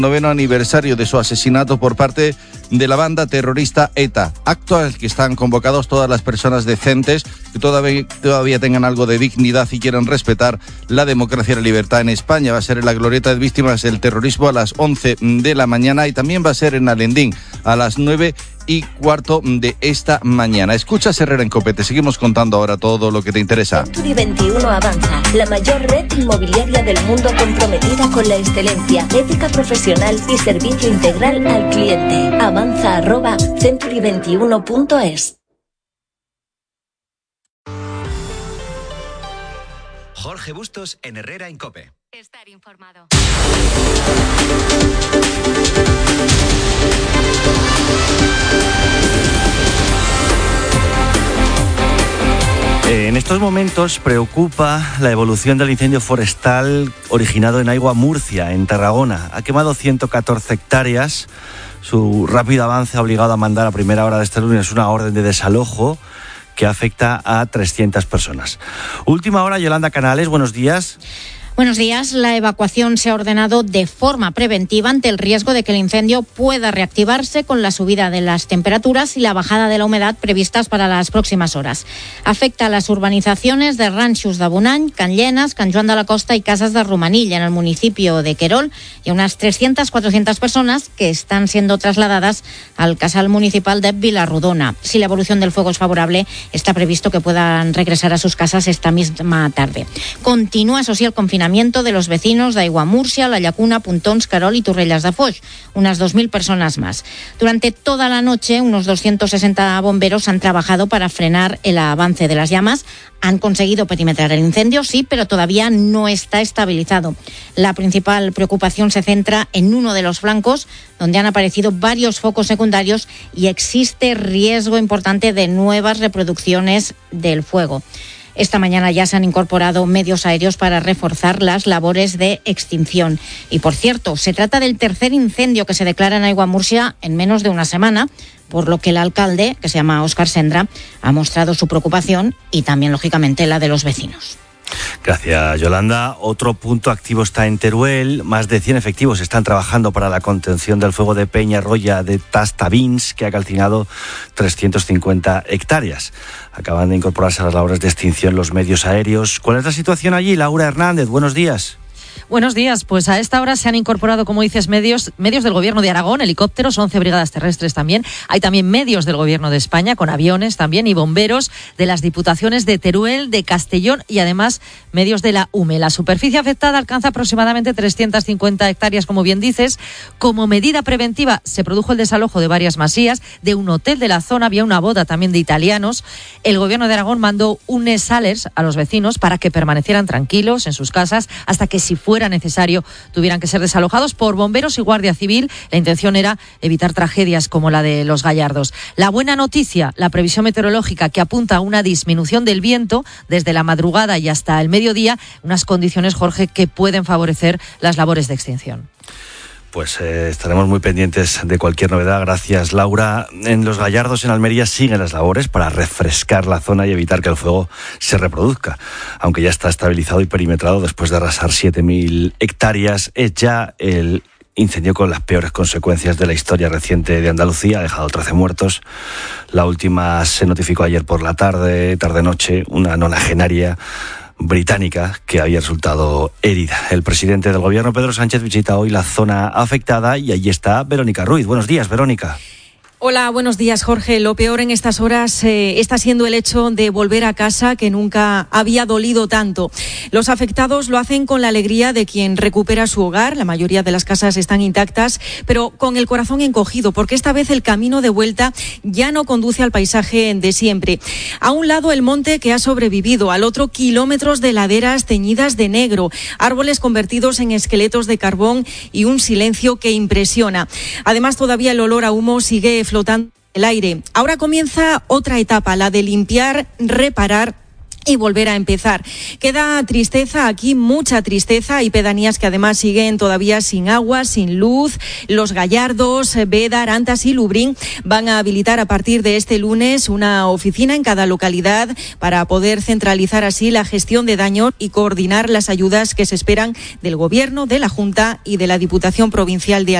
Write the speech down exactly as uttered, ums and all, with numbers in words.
Noveno aniversario de su asesinato por parte de la banda terrorista ETA, acto al que están convocados todas las personas decentes que todavía, todavía tengan algo de dignidad y quieran respetar la democracia y la libertad en España. Va a ser en la Glorieta de Víctimas del Terrorismo a las once de la mañana y también va a ser en Alendín a las nueve y cuarto de esta mañana. Escucha Herrera en COPE, te seguimos contando ahora todo lo que te interesa. Century veintiuno avanza, la mayor red inmobiliaria del mundo comprometida con la excelencia, ética profesional y servicio integral al cliente. Avanza arroba century veintiuno punto es. Jorge Bustos en Herrera en COPE. Estar informado. En estos momentos preocupa la evolución del incendio forestal originado en Aigua Murcia, en Tarragona. Ha quemado ciento catorce hectáreas. Su rápido avance ha obligado a mandar a primera hora de este lunes una orden de desalojo que afecta a trescientas personas. Última hora, Yolanda Canales, buenos días. Buenos días. La evacuación se ha ordenado de forma preventiva ante el riesgo de que el incendio pueda reactivarse con la subida de las temperaturas y la bajada de la humedad previstas para las próximas horas. Afecta a las urbanizaciones de Ranxos de Bonany, Can Llenas, Can Joan de la Costa y Casas de Romanilla, en el municipio de Querol, y a unas trescientas, cuatrocientas personas que están siendo trasladadas al casal municipal de Vilarrodona. Si la evolución del fuego es favorable, está previsto que puedan regresar a sus casas esta misma tarde. Continúa, eso sí, el confinamiento de los vecinos de Aigua Murcia, La Llacuna, Puntons, Querol y Torrellas de Foix, unas dos mil personas más. Durante toda la noche, unos doscientos sesenta bomberos han trabajado para frenar el avance de las llamas. Han conseguido perimetrar el incendio, sí, pero todavía no está estabilizado. La principal preocupación se centra en uno de los flancos, donde han aparecido varios focos secundarios y existe riesgo importante de nuevas reproducciones del fuego. Esta mañana ya se han incorporado medios aéreos para reforzar las labores de extinción. Y, por cierto, se trata del tercer incendio que se declara en Aigua Murcia en menos de una semana, por lo que el alcalde, que se llama Óscar Sendra, ha mostrado su preocupación y también, lógicamente, la de los vecinos. Gracias, Yolanda. Otro punto activo está en Teruel. Más de cien efectivos están trabajando para la contención del fuego de Peñarroya de Tastavins, que ha calcinado trescientas cincuenta hectáreas. Acaban de incorporarse a las labores de extinción los medios aéreos. ¿Cuál es la situación allí? Laura Hernández, buenos días. Buenos días, pues a esta hora se han incorporado, como dices, medios, medios del Gobierno de Aragón, helicópteros, once brigadas terrestres también. Hay también medios del Gobierno de España, con aviones también, y bomberos de las diputaciones de Teruel, de Castellón y además medios de la U M E. La superficie afectada alcanza aproximadamente trescientas cincuenta hectáreas, como bien dices. Como medida preventiva se produjo el desalojo de varias masías, de un hotel de la zona, había una boda también de italianos. El Gobierno de Aragón mandó un esalers a los vecinos para que permanecieran tranquilos en sus casas hasta que, si fuera necesario, tuvieran que ser desalojados por bomberos y Guardia Civil. La intención era evitar tragedias como la de los Gallardos. La buena noticia, la previsión meteorológica, que apunta a una disminución del viento desde la madrugada y hasta el mediodía, unas condiciones, Jorge, que pueden favorecer las labores de extinción. Pues eh, estaremos muy pendientes de cualquier novedad. Gracias, Laura. En Los Gallardos, en Almería, siguen las labores para refrescar la zona y evitar que el fuego se reproduzca. Aunque ya está estabilizado y perimetrado después de arrasar siete mil hectáreas, es ya el incendio con las peores consecuencias de la historia reciente de Andalucía. Ha dejado trece muertos. La última se notificó ayer por la tarde, tarde-noche, una nonagenaria británica que había resultado herida. El presidente del gobierno, Pedro Sánchez, visita hoy la zona afectada y allí está Verónica Ruiz. Buenos días, Verónica. Hola, buenos días, Jorge. Lo peor en estas horas eh, está siendo el hecho de volver a casa, que nunca había dolido tanto. Los afectados lo hacen con la alegría de quien recupera su hogar. La mayoría de las casas están intactas, pero con el corazón encogido, porque esta vez el camino de vuelta ya no conduce al paisaje de siempre. A un lado el monte que ha sobrevivido, al otro kilómetros de laderas teñidas de negro, árboles convertidos en esqueletos de carbón y un silencio que impresiona. Además, todavía el olor a humo sigue flotando en el aire. Ahora comienza otra etapa, la de limpiar, reparar y volver a empezar. Queda tristeza aquí, mucha tristeza. Hay pedanías que además siguen todavía sin agua, sin luz. Los Gallardos, Bédar, Antas y Lubrín van a habilitar a partir de este lunes una oficina en cada localidad para poder centralizar así la gestión de daños y coordinar las ayudas que se esperan del Gobierno, de la Junta y de la Diputación Provincial de